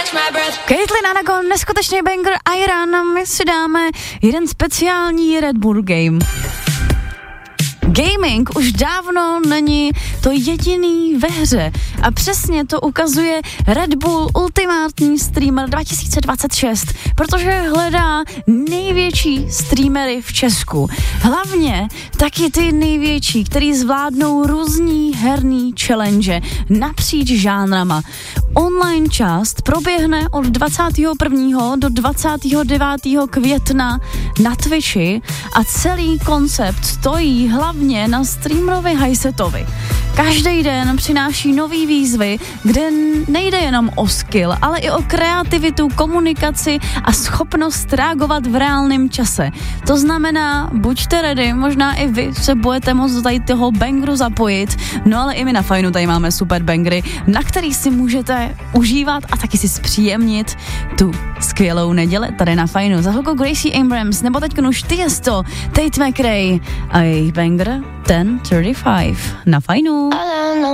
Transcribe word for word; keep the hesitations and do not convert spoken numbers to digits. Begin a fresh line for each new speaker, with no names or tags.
Caitlyn Anagon, neskutečný banger Iron, my si dáme jeden speciální Red Bull game. Gaming už dávno není to jediný ve hře a přesně to ukazuje Red Bull Ultimátní streamer dva tisíce dvacet šest, protože hledá největší streamery v Česku. Hlavně taky ty největší, který zvládnou různý herní challenge napříč žánrama. Online část proběhne od dvacátého prvního do dvacátého devátého května na Twitchi a celý koncept stojí hlavně na streamerovi Hysetovi. Každý den přináší nový výzvy, kde nejde jenom o skill, ale i o kreativitu, komunikaci a schopnost reagovat v reálném čase. To znamená, buďte ready, možná i vy se budete moct do tady toho bangru zapojit, no ale i my na Fajnu tady máme super bangry, na který si můžete užívat a taky si zpříjemnit tu skvělou neděli tady na Fajnu. Za chvilku Gracie Abrams, nebo teďko už Tiesto, Tate McRae a jejich banger ten třicet pět na Fajnu.